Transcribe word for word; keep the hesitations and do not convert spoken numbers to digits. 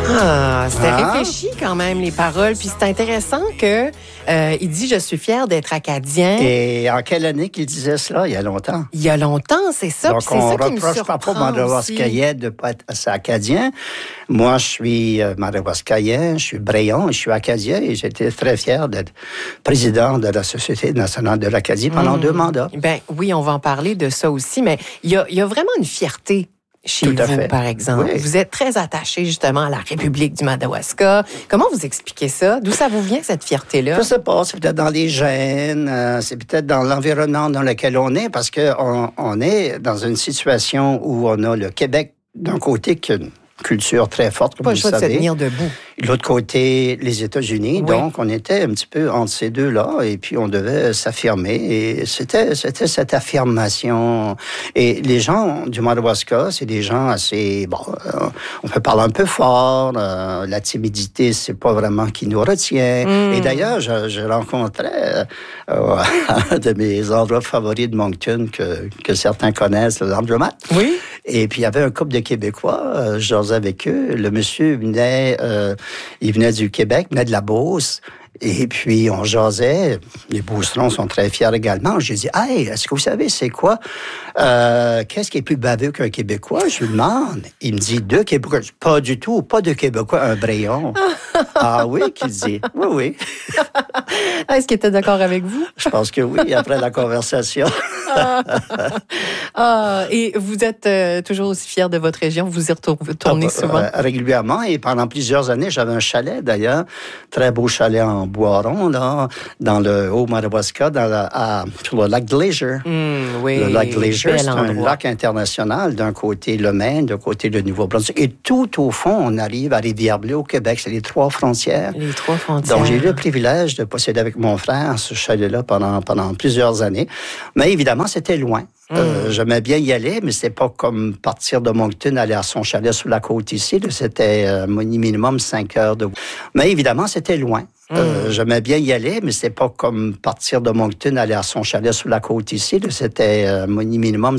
Ah, c'était Ah. réfléchi quand même, les paroles. Puis c'est intéressant que euh, il dit « Je suis fier d'être acadien ». Et en quelle année qu'il disait cela? Il y a longtemps. Il y a longtemps, c'est ça. Donc, Puis c'est on ça qui me reproche pas surprend pour Madawaskaya de ne pas être assez acadien. Moi, je suis euh, Madawaskayen, je suis Bréon, je suis acadien et j'étais très fier d'être président de la Société nationale de l'Acadie pendant Mmh. deux mandats. Ben oui, on va en parler de ça aussi, mais il y a, il y a vraiment une fierté chez Tout à vous, fait. par exemple. Oui. Vous êtes très attaché justement à la République du Madawaska. Comment vous expliquez ça? D'où ça vous vient, cette fierté-là? Je sais pas, c'est peut-être dans les gènes, euh, c'est peut-être dans l'environnement dans lequel on est, parce qu'on on est dans une situation où on a le Québec d'un côté qui a une culture très forte, comme Pas vous le le choix de se savez. tenir debout. De l'autre côté, les États-Unis. Oui. Donc, on était un petit peu entre ces deux-là et puis on devait s'affirmer. Et c'était, c'était cette affirmation. Et les gens du Madawaska, c'est des gens assez... Bon, euh, on peut parler un peu fort. Euh, la timidité, c'est pas vraiment qui nous retient. Mm. Et d'ailleurs, je, je rencontrais euh, un de mes endroits favoris de Moncton que, que certains connaissent, le Laundromat. Oui. Et puis, il y avait un couple de Québécois, euh, je jasais avec eux. Le monsieur venait, euh, il venait du Québec, venait de la Beauce. Et puis, on jasait. Les Beaucerons sont très fiers également. Je lui dis, hey, est-ce que vous savez, c'est quoi? Euh, qu'est-ce qui est plus baveux qu'un Québécois? Je lui demande. Il me dit, deux Québécois. Je dis, pas du tout, pas deux Québécois, un Bréon. Ah oui, qu'il dit. Oui, oui. Est-ce qu'il était d'accord avec vous? Je pense que oui, après la conversation. Ah, et vous êtes euh, toujours aussi fier de votre région? Vous y retournez Ah, souvent? euh, régulièrement. Et pendant plusieurs années, j'avais un chalet, d'ailleurs. Très beau chalet en Boiron, là, dans le Haut-Madawaska, dans la, à, sur le lac Glacier. Mmh, oui, Le lac Glacier, bel c'est un endroit. lac international. D'un côté, le Maine, d'un côté, le Nouveau-Brunswick. Et tout au fond, on arrive à Rivière-Bleue, au Québec. C'est les trois frontières. Les trois frontières. Donc, j'ai eu le privilège de posséder avec mon frère ce chalet-là pendant, pendant plusieurs années. Mais évidemment, c'était loin. Mm. Euh, j'aimais bien y aller, mais c'était pas comme partir de Moncton, aller à son chalet sur la côte ici. Là, c'était euh, minimum cinq heures de... Mais évidemment, c'était loin. Mm. Euh, j'aimais bien y aller, mais c'était pas comme partir de Moncton, aller à son chalet sur la côte ici. Là, c'était euh, minimum